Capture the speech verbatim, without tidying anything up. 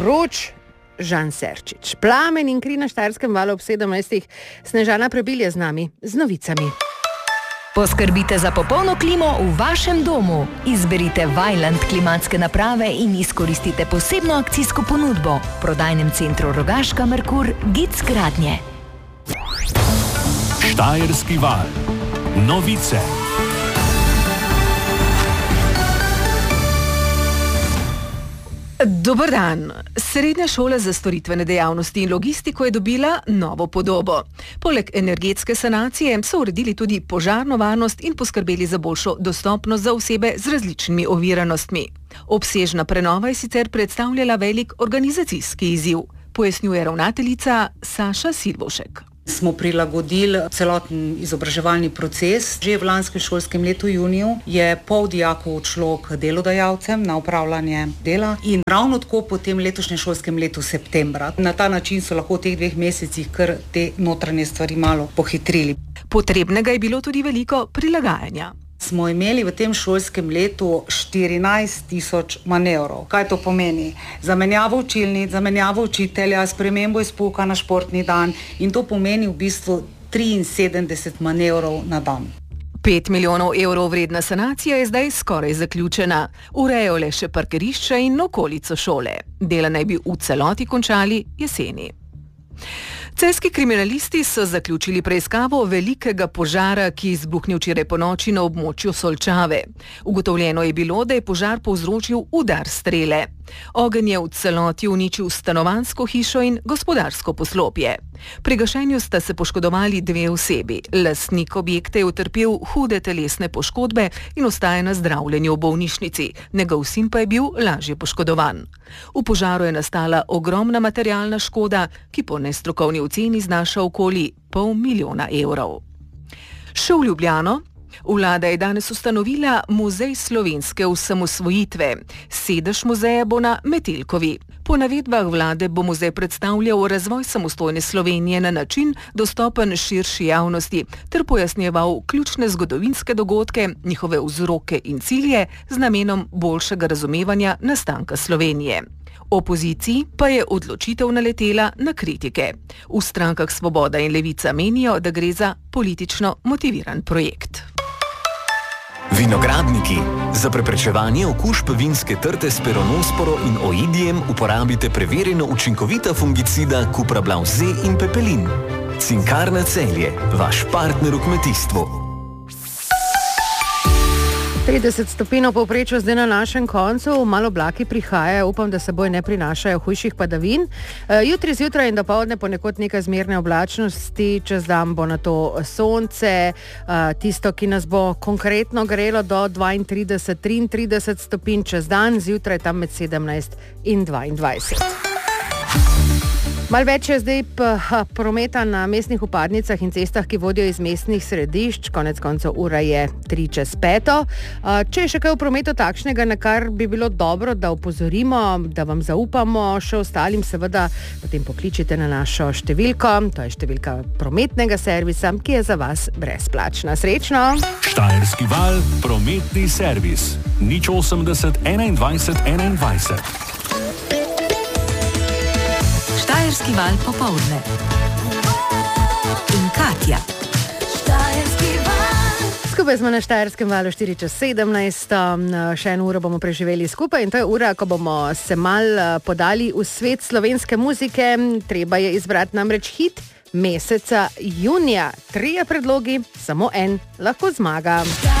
vroč Žan Serčič. Plamen in kri na Štajerskem valu ob sedemnajstih. Snežana Prebilj je z nami z novicami. Poskrbite za popolno klimo v vašem domu. Izberite Vaillant klimatske naprave in izkoristite posebno akcijsko ponudbo. V prodajnem centru Rogaška Merkur Gic gradnje. Štajerski val. Novice. Dober dan. Srednja šola za storitvene dejavnosti in logistiko je dobila novo podobo. Poleg energetske sanacije so uredili tudi požarno varnost in poskrbeli za boljšo dostopnost za osebe z različnimi oviranostmi. Obsežna prenova je sicer predstavljala velik organizacijski izziv, pojasnjuje ravnateljica Saša Silvošek. Smo prilagodili celoten izobraževalni proces. Že v lanskem šolskem letu juniju je pol dijakov odšlo k delodajalcem na upravljanje dela in ravno tako po tem letošnjem šolskem letu septembra. Na ta način so lahko v teh dveh mesecih kar te notranje stvari malo pohitrili. Potrebnega je bilo tudi veliko prilagajanja. Smo imeli v tem šolskem letu štirinajst tisoč manevrov. Kaj to pomeni? Zamenjavo učilnic, zamenjavo učitelja, spremembo izpouka na športni dan in to pomeni v bistvu triinsedemdeset manevrov na dan. Pet milijonov evrov vredna sanacija je zdaj skoraj zaključena. Urejajo le še parkirišča in okolico šole. Dela naj bi v celoti končali jeseni. Celjski kriminalisti so zaključili preiskavo velikega požara, ki je izbruhnil včeraj ponoči na območju Solčave. Ugotovljeno je bilo, da je požar povzročil udar strele. Ogenj je v celoti uničil stanovanjsko hišo in gospodarsko poslopje. Pri gašenju sta se poškodovali dve osebi. Lastnik objekta je utrpel hude telesne poškodbe in ostaja na zdravljenju v bolnišnici. Njegov sin pa je bil lažje poškodovan. V požaru je nastala ogromna materialna škoda, ki po nestrokovni oceni znaša okoli pol milijona evrov. Še v Ljubljano. Vlada je danes ustanovila Muzej slovenske osamosvojitve. Sedež muzeja bo na Metelkovi. Po navedbah vlade bo muzej predstavljal razvoj samostojne Slovenije na način dostopen širši javnosti ter pojasnjeval ključne zgodovinske dogodke, njihove vzroke in cilje z namenom boljšega razumevanja nastanka Slovenije. Opoziciji pa je odločitev naletela na kritike. V strankah Svoboda in Levica menijo, da gre za politično motiviran projekt. Vinogradniki. Za preprečevanje okužb vinske trte s peronosporo in oidijem uporabite preverjeno učinkovita fungicida Cuprablav Z in Pepelin. Cinkarna Celje, vaš partner v kmetijstvu. trideset stopinj v povprečju zdaj na našem koncu, malo oblaki prihajajo, upam, da seboj ne prinašajo hujših padavin. Jutri zjutraj in dopoldne ponekod nekaj zmerne oblačnosti, čez dan bo na to sonce, tisto, ki nas bo konkretno grelo do dvaintrideset do triintrideset stopinj čez dan, zjutraj tam med sedemnajst in dvaindvajset. Mal več je zdaj prometa na mestnih vpadnicah in cestah, ki vodijo iz mestnih središč, konec koncev ura je tri čez peto. Če je še kaj v prometu takšnega, na kar bi bilo dobro, da opozorimo, da vam zaupamo, še ostalim seveda potem pokličite na našo številko, to je številka prometnega servisa, ki je za vas brezplačna. Srečno! Štajerski val, prometni servis. nič osemdeset enaindvajset enaindvajset. Štajerski val popoldne. In Katja. Skupaj smo na Štajerskem valu štiri čez sedemnajst, še eno uro bomo preživeli skupaj in to je ura, ko bomo se mal podali v svet slovenske muzike. Treba je izbrati namreč hit meseca junija. Trije predlogi, samo en lahko zmaga.